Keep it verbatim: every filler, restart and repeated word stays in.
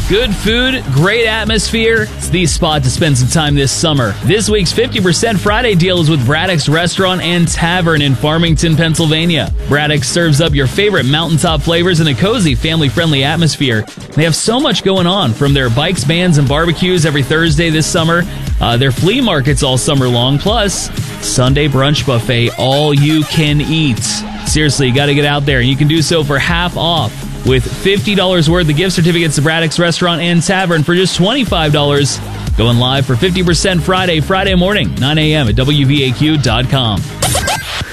Good food, great atmosphere. It's the spot to spend some time this summer. This week's fifty percent Friday deal is with Braddock's Restaurant and Tavern in Farmington, Pennsylvania. Braddock's serves up your favorite mountaintop flavors in a cozy, family-friendly atmosphere. They have so much going on, from their bikes, bands, and barbecues every Thursday this summer, uh, their flea markets all summer long, plus Sunday brunch buffet, all you can eat. Seriously, you got to get out there, and you can do so for half off with fifty dollars worth of gift certificates to Braddock's Restaurant and Tavern for just twenty-five dollars. Going live for fifty percent Friday, Friday morning, nine a.m. at W V A Q dot com.